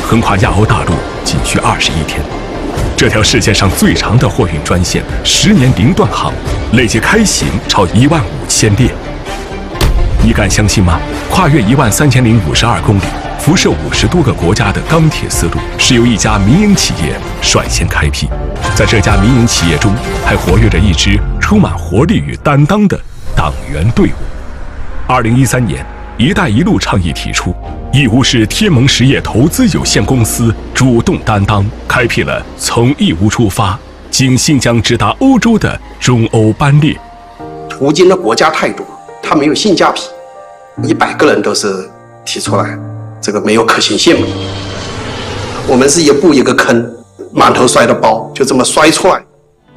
横跨亚欧大陆仅需21天。这条世界上最长的货运专线10年零断航，累计开行超15000列。你敢相信吗？跨越13052公里，辐射50多个国家的钢铁丝路，是由一家民营企业率先开辟。在这家民营企业中，还活跃着一支充满活力与担当的党员队伍。2013年，一带一路倡议提出，义乌市天盟实业投资有限公司主动担当，开辟了从义乌出发，经新疆直达欧洲的中欧班列。 途经的国家太多，它没有性价比，100个人都是提出来，这个没有可行性嘛。我们是一步一个坑，满头摔的包，就这么摔出来。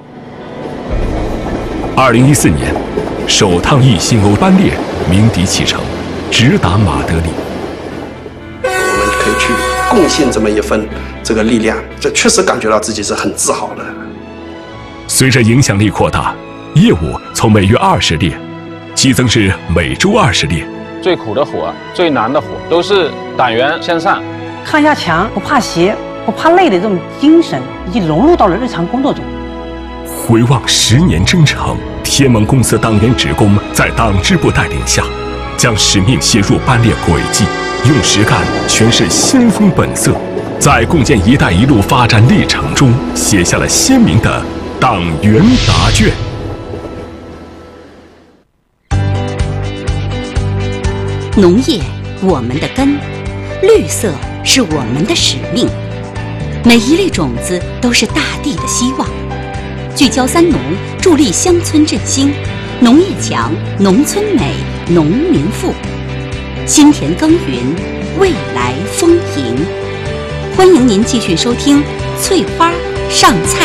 2014年，首趟义新欧班列鸣笛启程，直达马德里。 我们可以去贡献这么一份这个力量，这确实感觉到自己是很自豪的。 随着影响力扩大，业务从每月20列激增至每周20列。 最苦的活，最难的活，都是党员先上。 抗压强、不怕邪、不怕累的这种精神，已经融入到了日常工作中。 回望10年征程，天盟公司党员职工在党支部带领下，将使命写入班列轨迹，用实干诠释先锋本色，在共建“一带一路”发展历程中写下了鲜明的党员答卷。 农业，我们的根；绿色是我们的使命。每一粒种子都是大地的希望。聚焦3农，助力乡村振兴，农业强，农村美，农民富。心田耕耘，未来丰盈。欢迎您继续收听《翠花上菜》。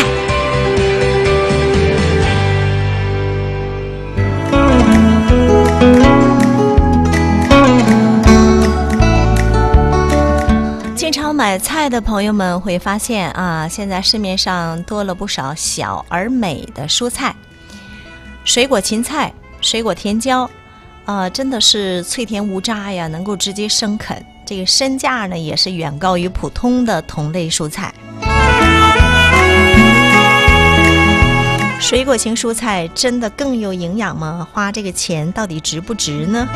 经常买菜的朋友们会发现啊，现在市面上多了不少小而美的蔬菜，水果芹菜、水果甜椒，真的是脆甜无渣呀，能够直接生啃。这个身价呢，也是远高于普通的同类蔬菜。水果型蔬菜真的更有营养吗？花这个钱到底值不值呢？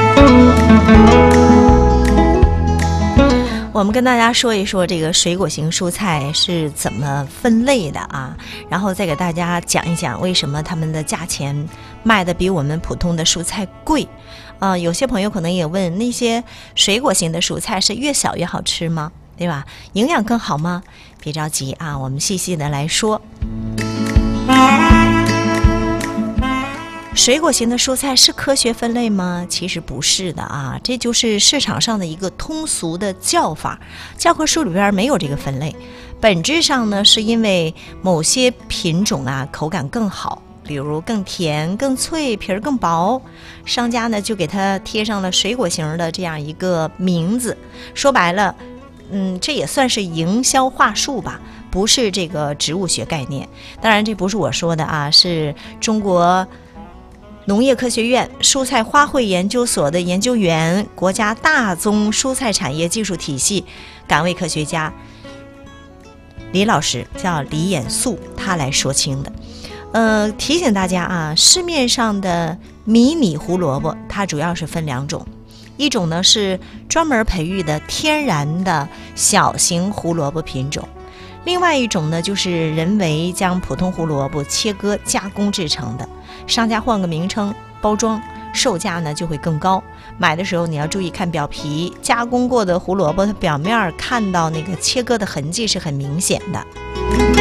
我们跟大家说一说这个水果型蔬菜是怎么分类的啊，然后再给大家讲一讲为什么它们的价钱卖的比我们普通的蔬菜贵。有些朋友可能也问，那些水果型的蔬菜是越小越好吃吗？对吧？营养更好吗？别着急啊，我们细细的来说。水果型的蔬菜是科学分类吗？其实不是的啊，这就是市场上的一个通俗的叫法，教科书里边没有这个分类。本质上呢，是因为某些品种啊口感更好，比如更甜、更脆、皮儿更薄，商家呢就给它贴上了水果型的这样一个名字。说白了，这也算是营销话术吧，不是这个植物学概念。当然，这不是我说的啊，是中国农业科学院蔬菜花卉研究所的研究员、国家大宗蔬菜产业技术体系岗位科学家李老师，叫李衍素，他来说清的。提醒大家啊，市面上的迷你胡萝卜它主要是分2种，一种呢是专门培育的天然的小型胡萝卜品种，另外一种呢就是人为将普通胡萝卜切割加工制成的，商家换个名称包装，售价呢就会更高。买的时候你要注意看表皮，加工过的胡萝卜它表面看到那个切割的痕迹是很明显的。